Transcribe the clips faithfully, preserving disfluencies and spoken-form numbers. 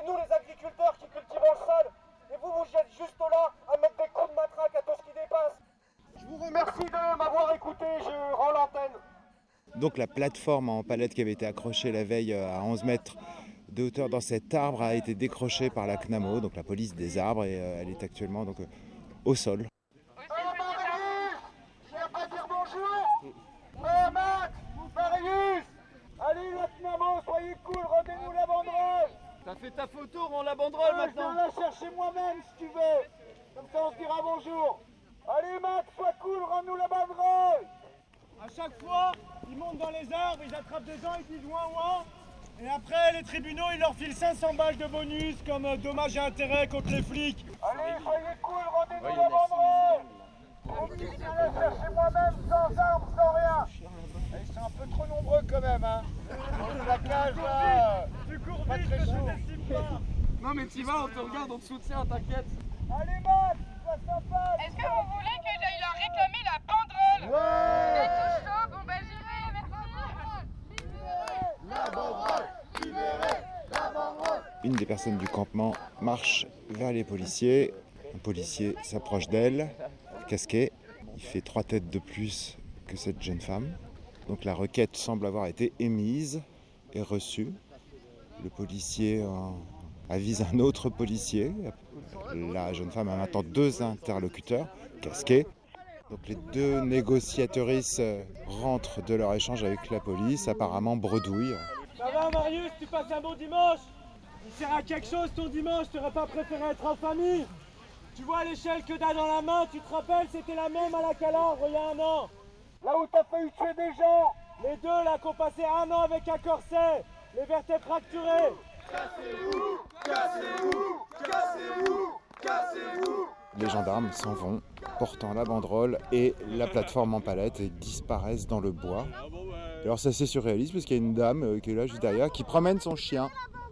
nous les agriculteurs qui cultivons le sol. Et vous, vous êtes juste là à mettre des coups de matraque à tout ce qui dépasse. Je vous remercie de m'avoir écouté, je rends l'antenne. Donc la plateforme en palette qui avait été accrochée la veille à onze mètres de hauteur dans cet arbre a été décrochée par la C N A M O, donc la police des arbres, et euh, elle est actuellement donc, euh, au sol. Oh Marius, je viens pas dire bonjour. Oh Max, Marius, allez la C N A M O, soyez cool, rendez-nous la banderole. T'as fait ta photo, rends la banderole euh, maintenant. Je viens la chercher moi-même si tu veux, comme ça on se dira bonjour. Allez Max, sois cool, rends-nous la banderole. À chaque fois, ils montent dans les arbres, ils attrapent des gens, ils disent ouin ouin. Et après, les tribunaux, ils leur filent cinq cents balles de bonus comme euh, dommage et intérêt contre les flics. Allez, soyez cool, rendez-nous la banderole. On me dit que je viens la chercher moi-même, sans armes, sans rien. Et ils sont un peu trop nombreux quand même, hein. Dans la cage, là, Tu cours pas vite, très je chaud. te décime pas. Non mais t'y vas, on te regarde, on te soutient, t'inquiète. Allez Max, sois sympa. Est-ce que vous voulez que j'aille leur réclamer la banderole? Ouais. Vous êtes tout chaud? Bon bah j'irai, merci. La banderole, libérez la banderole. Une des personnes du campement marche vers les policiers. Un policier s'approche d'elle, casqué. Il fait trois têtes de plus que cette jeune femme. Donc la requête semble avoir été émise et reçue. Le policier euh, avise un autre policier. La jeune femme a maintenant deux interlocuteurs casqués. Donc les deux négociatrices rentrent de leur échange avec la police, apparemment bredouille. Ça va Marius, tu passes un bon dimanche? Il sert à quelque chose ton dimanche, t'aurais pas préféré être en famille? Tu vois l'échelle que t'as dans la main, tu te rappelles, c'était la même à la Calandre il y a un an. Là où t'as failli tuer des gens. Les deux là qui ont passé un an avec un corset, les vertèbres fracturées. Cassez-vous, cassez-vous, cassez-vous, cassez-vous. Les gendarmes s'en vont, portant la banderole et la plateforme en palette et disparaissent dans le bois. Alors c'est assez surréaliste parce qu'il y a une dame euh, qui est là juste derrière, qui promène son chien.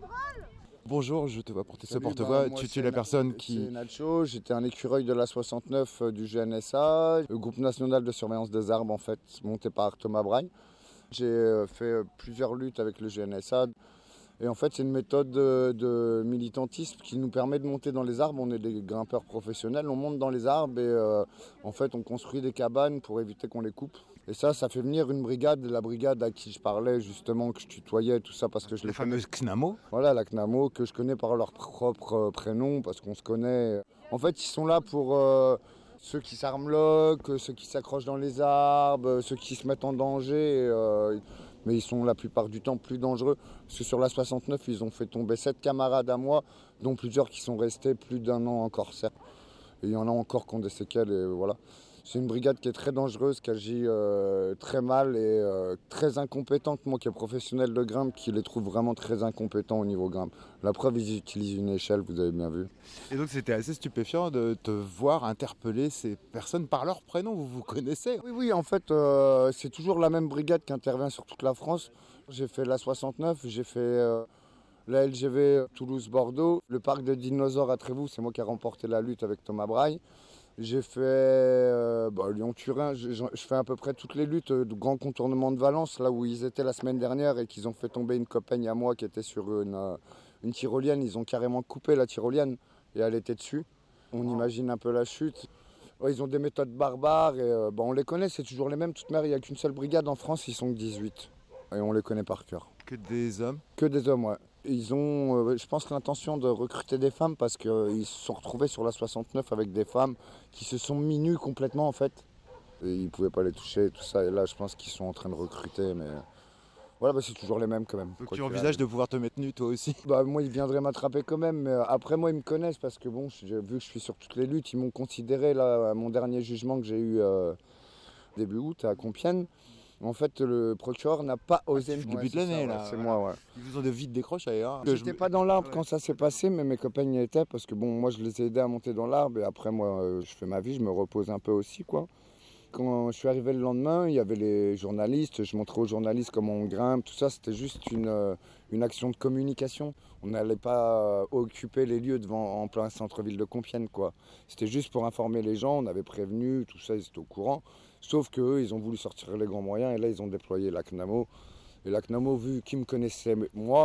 Bonjour, je te vois porter ce Salut, porte-voix. bah, moi, tu, tu es c'est la Na- personne qui... C'est Nacho, j'étais un écureuil de la soixante-neuf euh, du G N S A, le groupe national de surveillance des arbres en fait, monté par Thomas Braille. J'ai euh, fait euh, plusieurs luttes avec le G N S A. Et en fait, c'est une méthode de, de militantisme qui nous permet de monter dans les arbres. On est des grimpeurs professionnels, on monte dans les arbres et euh, en fait, on construit des cabanes pour éviter qu'on les coupe. Et ça, ça fait venir une brigade, la brigade à qui je parlais justement, que je tutoyais, tout ça parce que je Les les fameuses C N A M O. Voilà, la C N A M O, que je connais par leur propre euh, prénom parce qu'on se connaît. En fait, ils sont là pour euh, ceux qui s'armloquent, ceux qui s'accrochent dans les arbres, ceux qui se mettent en danger. euh, mais ils sont la plupart du temps plus dangereux. Parce que sur la soixante-neuf, ils ont fait tomber sept camarades à moi, dont plusieurs qui sont restés plus d'un an en corsaire. Et il y en a encore qui ont des séquelles, et voilà. C'est une brigade qui est très dangereuse, qui agit euh, très mal et euh, très incompétente. Moi qui est professionnel de grimpe, qui les trouve vraiment très incompétents au niveau grimpe. La preuve, ils utilisent une échelle, vous avez bien vu. Et donc c'était assez stupéfiant de te voir interpeller ces personnes par leur prénom, vous vous connaissez. Oui, oui, en fait, euh, c'est toujours la même brigade qui intervient sur toute la France. J'ai fait la soixante-neuf, j'ai fait euh, la L G V Toulouse-Bordeaux, le parc des dinosaures à Trévoux, c'est moi qui ai remporté la lutte avec Thomas Braille. J'ai fait euh, bah, Lyon-Turin, je, je fais à peu près toutes les luttes de grand contournement de Valence, là où ils étaient la semaine dernière et qu'ils ont fait tomber une copaine à moi qui était sur une, euh, une tyrolienne. Ils ont carrément coupé la tyrolienne et elle était dessus. On imagine un peu la chute. Ouais, ils ont des méthodes barbares et euh, bah, on les connaît, c'est toujours les mêmes. De toute manière, il n'y a qu'une seule brigade en France, ils sont que dix-huit. Et on les connaît par cœur. Que des hommes. Que des hommes, ouais. Ils ont, euh, je pense, l'intention de recruter des femmes parce qu'ils euh, se sont retrouvés sur la soixante-neuf avec des femmes qui se sont mis nues complètement en fait. Et ils ne pouvaient pas les toucher, tout ça. Et là, je pense qu'ils sont en train de recruter, mais voilà, bah, c'est toujours les mêmes quand même. Donc Quoi tu qu'il envisages arrive. de pouvoir te mettre nu toi aussi. Bah, moi, ils viendraient m'attraper quand même. Mais euh, après, moi, ils me connaissent parce que bon, j'ai vu que je suis sur toutes les luttes. Ils m'ont considéré là, à mon dernier jugement que j'ai eu euh, début août à Compiègne. En fait, le procureur n'a pas osé me Le début Ouais, de l'année c'est ça, là. ouais, c'est moi, ouais. Ils vous ont de vite décroché. Hein. J'étais pas dans l'arbre quand ça s'est passé, mais mes copains y étaient parce que bon, moi je les ai aidés à monter dans l'arbre et après moi euh, je fais ma vie, je me repose un peu aussi quoi. Quand je suis arrivé le lendemain, il y avait les journalistes, je montrais aux journalistes comment on grimpe, tout ça, c'était juste une, euh, une action de communication. On n'allait pas euh, occuper les lieux devant, en plein centre-ville de Compiègne quoi. C'était juste pour informer les gens, on avait prévenu, tout ça, ils étaient au courant. Sauf qu'eux, ils ont voulu sortir les grands moyens et là ils ont déployé la C N A M O. Et la C N A M O, vu qu'ils me connaissaient moi,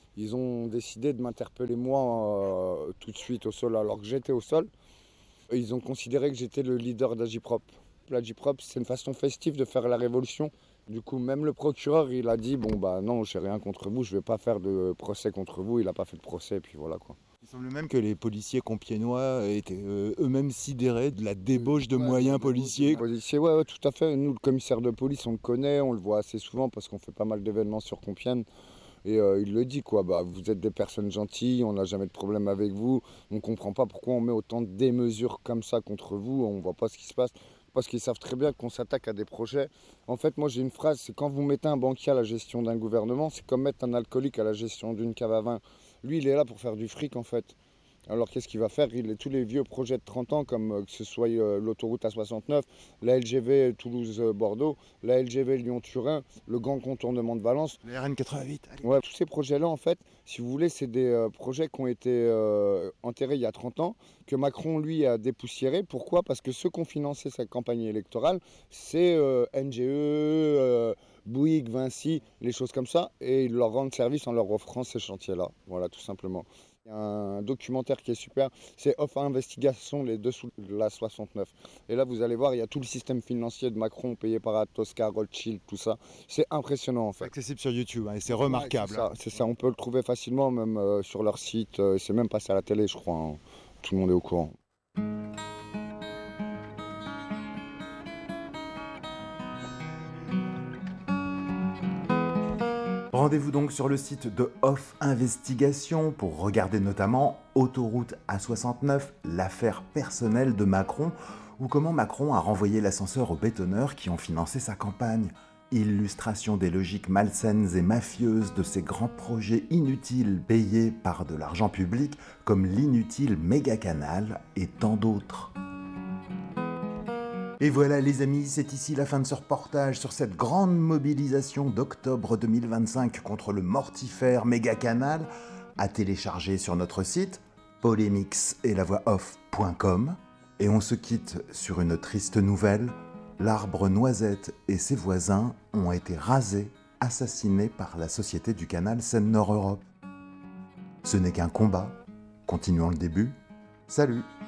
Ils ont décidé de m'interpeller moi euh, tout de suite au sol alors que j'étais au sol. Ils ont considéré que j'étais le leader d'Agiprop. L'Agiprop, c'est une façon festive de faire la révolution. Du coup, même le procureur, il a dit, bon bah non, j'ai rien contre vous, je vais pas faire de procès contre vous. Il n'a pas fait de procès, et puis voilà quoi. Il semble même que les policiers compiègnois étaient euh, eux-mêmes sidérés de la débauche de ouais, moyens de policiers. Policiers, ouais, ouais, tout à fait. Nous, le commissaire de police, on le connaît, on le voit assez souvent parce qu'on fait pas mal d'événements sur Compiègne. Et euh, il le dit, quoi, bah, vous êtes des personnes gentilles, on n'a jamais de problème avec vous. On ne comprend pas pourquoi on met autant de démesures comme ça contre vous, on ne voit pas ce qui se passe. Parce qu'ils savent très bien qu'on s'attaque à des projets. En fait, moi j'ai une phrase, c'est quand vous mettez un banquier à la gestion d'un gouvernement, c'est comme mettre un alcoolique à la gestion d'une cave à vin. Lui, il est là pour faire du fric en fait. Alors qu'est-ce qu'il va faire? Il est tous les vieux projets de trente ans, comme euh, que ce soit euh, l'autoroute A soixante-neuf, la L G V Toulouse-Bordeaux, la L G V Lyon-Turin, le grand contournement de Valence. Le R N quatre-vingt-huit. Allez. Ouais, tous ces projets-là, en fait, si vous voulez, c'est des euh, projets qui ont été euh, enterrés il y a trente ans, que Macron, lui, a dépoussiérés. Pourquoi? Parce que ceux qui ont financé sa campagne électorale, c'est euh, N G E, euh, Bouygues, Vinci, les choses comme ça, et ils leur rendent service en leur offrant ces chantiers-là. Voilà, tout simplement. Il y a un documentaire qui est super, c'est Off Investigation, les dessous de la soixante-neuf. Et là, vous allez voir, il y a tout le système financier de Macron payé par Tosca, Rothschild, tout ça. C'est impressionnant en fait. C'est accessible sur YouTube hein, et c'est remarquable. Ouais, c'est ça, ça, on peut le trouver facilement, même euh, sur leur site. Euh, c'est même passé à la télé, je crois. Hein. Tout le monde est au courant. Rendez-vous donc sur le site de Off Investigation pour regarder notamment Autoroute A soixante-neuf, l'affaire personnelle de Macron, ou comment Macron a renvoyé l'ascenseur aux bétonneurs qui ont financé sa campagne. Illustration des logiques malsaines et mafieuses de ces grands projets inutiles payés par de l'argent public, comme l'inutile méga-canal et tant d'autres. Et voilà les amis, c'est ici la fin de ce reportage sur cette grande mobilisation d'octobre deux mille vingt-cinq contre le mortifère méga-canal, à télécharger sur notre site polémix et la voix off point com. Et on se quitte sur une triste nouvelle, l'arbre Noisette et ses voisins ont été rasés, assassinés par la Société du Canal Seine-Nord Europe. Ce n'est qu'un combat, continuons le début, salut!